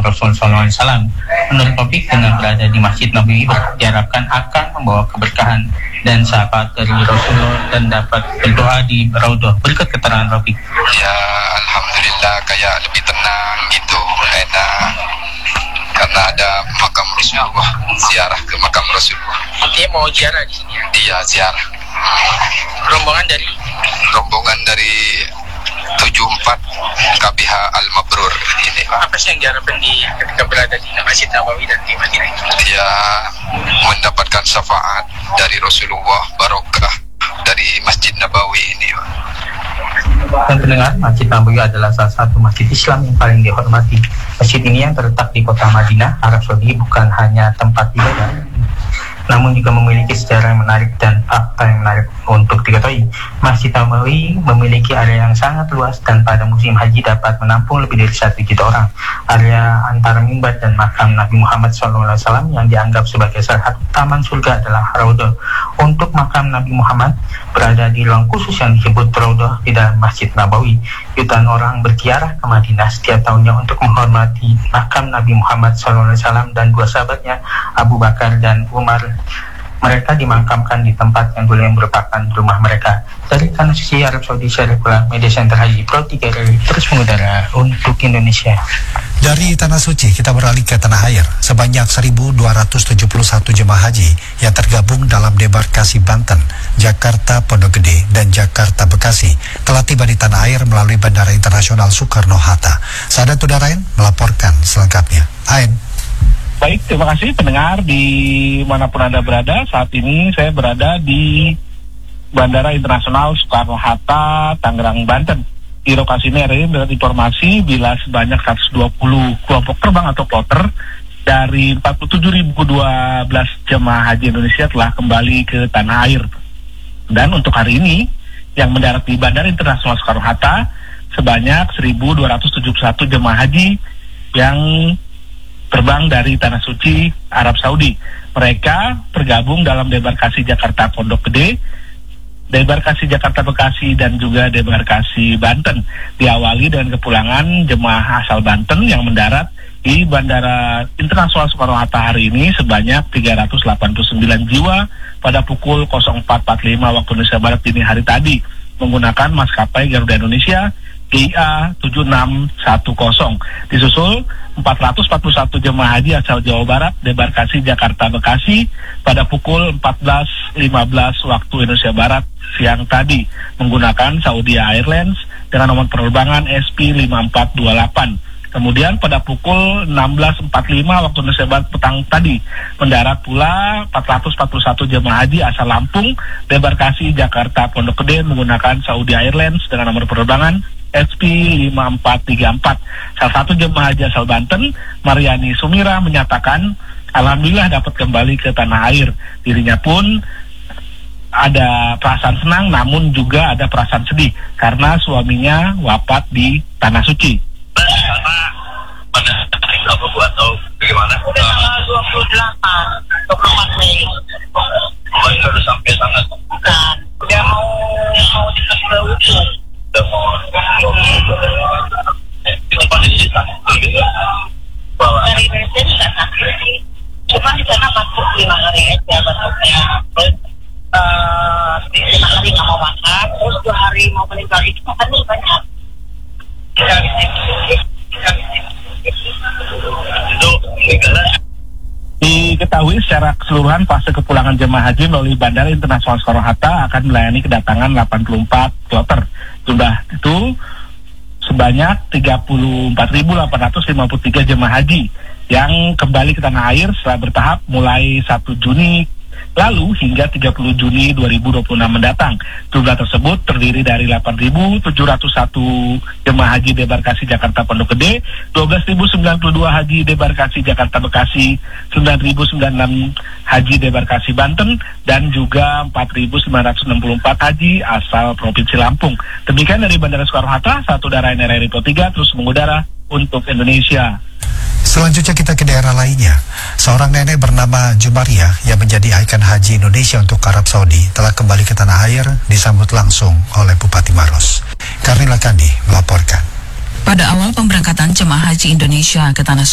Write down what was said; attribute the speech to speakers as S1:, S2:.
S1: Rasul SAW. Menurut topik, dengan berada di Masjid Nabawi diharapkan akan membawa keberkahan dan syafaat dari Rasulullah dan dapat berdoa di Raudhah. Berikut keterangan topik.
S2: Ya, alhamdulillah kayak lebih tenang gitu, enak. Karena ada makam Rasulullah, ziarah ke makam Rasulullah.
S3: Artinya mau ziarah di sini ya?
S2: Iya, ziarah.
S3: Rombongan dari
S2: 74 KBH Al-Mabrur ini.
S3: apa sih yang diharapkan ketika berada di Masjid Nabawi dan di Madinah itu?
S2: Dia mendapatkan syafaat dari Rasulullah, barokah dari Masjid Nabawi ini.
S1: Dan pendengar, Masjid Nabawi adalah salah satu masjid Islam yang paling dihormati. Masjid ini yang terletak di kota Madinah, Arab Saudi, bukan hanya tempat ibadah, namun juga memiliki sejarah yang menarik dan fakta yang menarik untuk diketahui. Masjid Nabawi memiliki area yang sangat luas dan pada musim haji dapat menampung lebih dari 1 juta orang. Area antara mimbar dan makam Nabi Muhammad SAW yang dianggap sebagai salah satu taman surga adalah Raudhah. Untuk makam Nabi Muhammad berada di ruang khusus yang disebut Raudhah di dalam Masjid Nabawi. Jutaan orang berziarah ke Madinah setiap tahunnya untuk menghormati makam Nabi Muhammad SAW dan 2 sahabatnya, Abu Bakar dan Umar. Mereka dimakamkan di tempat yang dulu merupakan rumah mereka. Dari Tanah Suci Arab Saudi, Syarifullah, Media Center Haji Pro 3 RRI terus mengudara untuk Indonesia.
S4: Dari Tanah Suci kita beralih ke tanah air. Sebanyak 1.271 jemaah haji yang tergabung dalam debarkasi Banten, Jakarta Pondok Gede, dan Jakarta Bekasi telah tiba di tanah air melalui Bandara Internasional Soekarno-Hatta. Sadat Tudarain melaporkan selengkapnya. Ain.
S5: Baik, terima kasih pendengar di manapun Anda berada. Saat ini saya berada di Bandara Internasional Soekarno-Hatta, Tangerang, Banten. Di lokasi ini RRI mendapat informasi bila sebanyak 120 kelompok terbang atau kloter dari 47.012 jemaah haji Indonesia telah kembali ke tanah air. Dan untuk hari ini yang mendarat di Bandara Internasional Soekarno-Hatta sebanyak 1.271 jemaah haji yang terbang dari Tanah Suci Arab Saudi. Mereka tergabung dalam debarkasi Jakarta Pondok Gede, debarkasi Jakarta Bekasi, dan juga debarkasi Banten. Diawali dengan kepulangan jemaah asal Banten yang mendarat di Bandara Internasional Soekarno-Hatta hari ini sebanyak 389 jiwa pada pukul 04.45 waktu Indonesia Barat dini hari tadi menggunakan maskapai Garuda Indonesia GIA 7610. Disusul 441 jemaah haji asal Jawa Barat debarkasi Jakarta Bekasi pada pukul 14.15 waktu Indonesia Barat siang tadi menggunakan Saudi Airlines dengan nomor penerbangan SP5428. Kemudian pada pukul 16.45 waktu Indonesia Barat petang tadi mendarat pula 441 jemaah haji asal Lampung debarkasi Jakarta Pondok Gede menggunakan Saudi Airlines dengan nomor penerbangan SP5434. Salah satu jemaah haji asal Banten, Mariani Sumira, menyatakan alhamdulillah dapat kembali ke tanah air. Dirinya pun ada perasaan senang namun juga ada perasaan sedih karena suaminya wafat di Tanah Suci.
S3: Karena pada hari berapa Bu atau bagaimana? Udah tanggal 24 Mei. Oh, ini udah sampai sana? Bukan, udah mau dekat ke ujung. Udah mau itu kondisi sana. Dari Indonesia juga sakit sih. Cuma di sana batuk 5 hari aja batuknya. Terus 5 hari nggak mau makan. Terus 2 hari mau meninggal itu makannya banyak.
S5: Diketahui secara keseluruhan fase kepulangan jemaah haji melalui Bandara Internasional Soekarno-Hatta akan melayani kedatangan 84 kloter. Jumlah itu sebanyak 34.853 jemaah haji yang kembali ke tanah air setelah bertahap mulai 1 Juni lalu hingga 30 Juni 2026 mendatang. Jumlah tersebut terdiri dari 8.701 jemaah haji debarkasi Jakarta Pondok Gede, 12.092 haji debarkasi Jakarta Bekasi, 9.096 haji debarkasi Banten, dan juga 4.964 haji asal Provinsi Lampung. Demikian dari Bandara Soekarno-Hatta, satu daerah RRI Pro 3 terus mengudara untuk Indonesia.
S4: Selanjutnya kita ke daerah lainnya. Seorang nenek bernama Jumaria yang menjadi ikon haji Indonesia untuk Arab Saudi telah kembali ke tanah air disambut langsung oleh Bupati Maros. Karnila Kandi melaporkan.
S6: Pada awal pemberangkatan jemaah haji Indonesia ke tanah